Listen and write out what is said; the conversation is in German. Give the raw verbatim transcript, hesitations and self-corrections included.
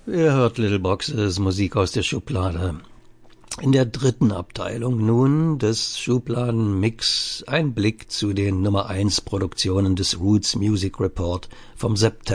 Ihr hört Little Boxes, Musik aus der Schublade. In der dritten Abteilung nun des Schubladenmix ein Blick zu den Nummer eins Produktionen des Roots Music Report vom September